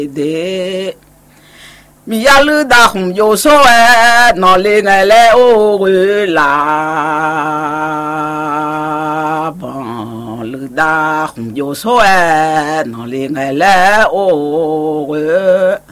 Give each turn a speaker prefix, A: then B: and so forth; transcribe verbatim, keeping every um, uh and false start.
A: de mi ya lu da hum yo so e no le ngai le o la bon lu da hum yo so e no le ngai le o